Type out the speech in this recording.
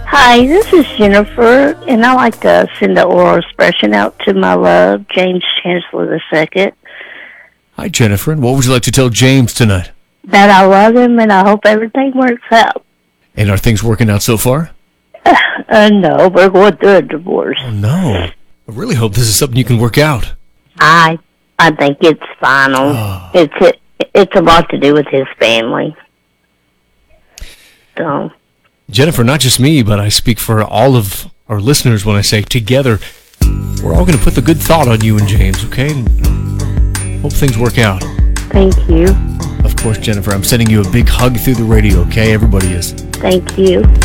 Hi, this is Jennifer, and I like to send the oral expression out to my love, James Chancellor II. Hi, Jennifer, and what would you like to tell James tonight? That I love him, and I hope everything works out. And are things working out so far? No, we're going through a divorce. Oh, no. I really hope this is something you can work out. I think it's final. Oh. It's a lot to do with his family. So, Jennifer, not just me, but I speak for all of our listeners when I say together, we're all going to put the good thought on you and James, okay? Hope things work out. thank you. Of course, Jennifer, I'm sending you a big hug through the radio, okay? Everybody is. Thank you.